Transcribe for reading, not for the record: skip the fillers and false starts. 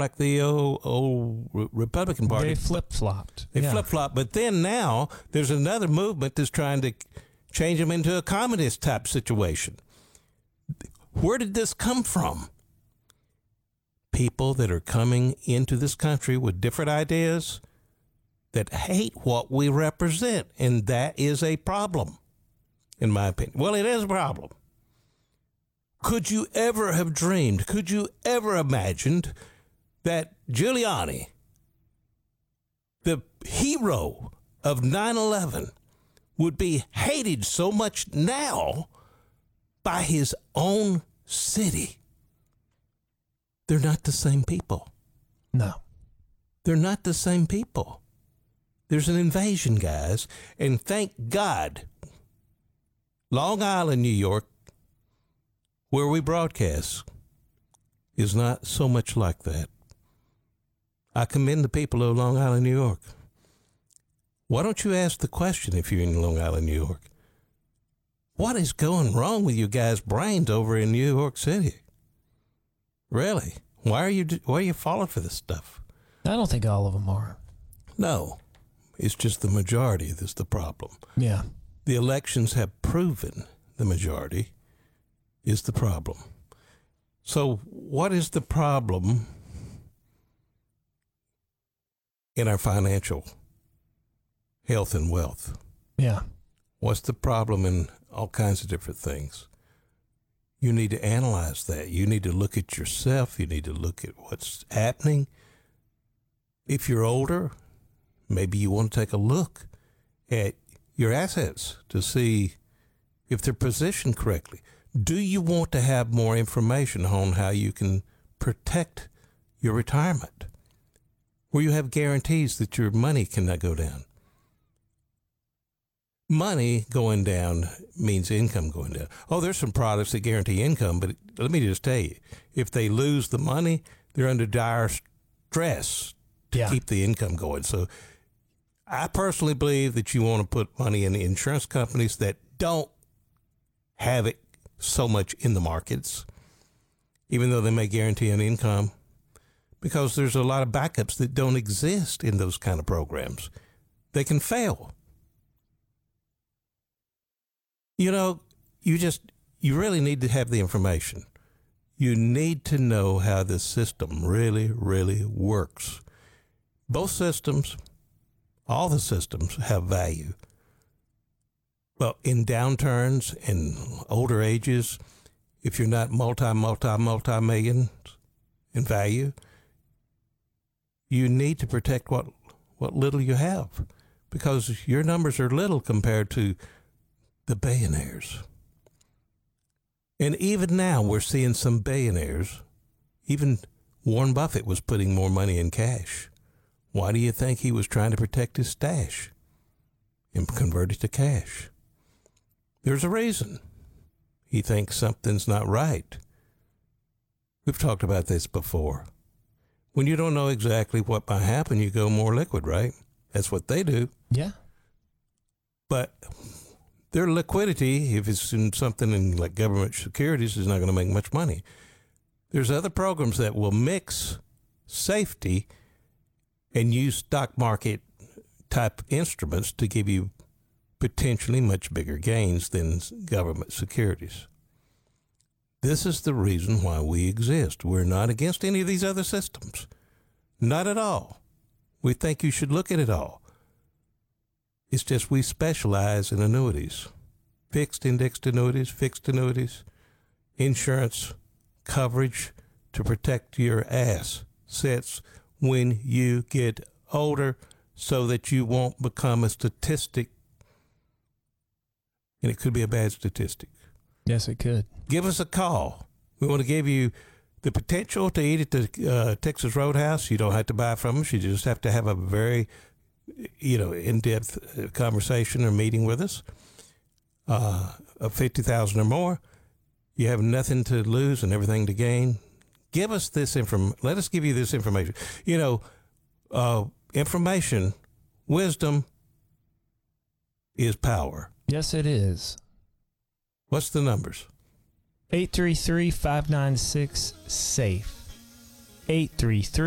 like the old Republican Party. They flip-flopped. They flip-flopped. But then now there's another movement that's trying to change them into a communist-type situation. Where did this come from? People that are coming into this country with different ideas that hate what we represent, and that is a problem, in my opinion. Well, it is a problem. Could you ever have dreamed, could you ever imagined that Giuliani, the hero of 9/11, would be hated so much now by his own city? They're not the same people. No. They're not the same people. There's an invasion, guys, and thank God, Long Island, New York, where we broadcast, is not so much like that. I commend the people of Long Island, New York. Why don't you ask the question if you're in Long Island, New York? What is going wrong with you guys' brains over in New York City? Really? Why are you falling for this stuff? I don't think all of them are. No. It's just the majority that's the problem. Yeah. The elections have proven the majority is the problem. So what is the problem in our financial health and wealth? Yeah. What's the problem in all kinds of different things? You need to analyze that. You need to look at yourself. You need to look at what's happening. If you're older, maybe you want to take a look at your assets to see if they're positioned correctly. Do you want to have more information on how you can protect your retirement, where you have guarantees that your money cannot go down? Money going down means income going down. Oh, there's some products that guarantee income, but let me just tell you, if they lose the money, they're under dire stress to keep the income going. So I personally believe that you want to put money in the insurance companies that don't have it so much in the markets, even though they may guarantee an income, because there's a lot of backups that don't exist in those kind of programs. They can fail. You know, you really need to have the information. You need to know how the system really, really works. Both systems, all the systems have value. Well, in downturns, in older ages, if you're not multi-millions in value, you need to protect what little you have, because your numbers are little compared to the billionaires. And even now, we're seeing some billionaires. Even Warren Buffett was putting more money in cash. Why do you think he was trying to protect his stash and convert it to cash? There's a reason. He thinks something's not right. We've talked about this before. When you don't know exactly what might happen, you go more liquid, right? That's what they do. Yeah. But their liquidity, if it's in something in like government securities, is not going to make much money. There's other programs that will mix safety and use stock market type instruments to give you potentially much bigger gains than government securities. This is the reason why we exist. We're not against any of these other systems. Not at all. We think you should look at it all. It's just we specialize in annuities. Fixed indexed annuities, fixed annuities, insurance coverage to protect your assets when you get older so that you won't become a statistic. And it could be a bad statistic. Yes, it could. Give us a call. We want to give you the potential to eat at the Texas Roadhouse. You don't have to buy from us. You just have to have a very, in-depth conversation or meeting with us of $50,000 or more. You have nothing to lose and everything to gain. Give us this let us give you this information. Information, wisdom is power. Yes, it is. What's the numbers? 833-596-SAFE. 833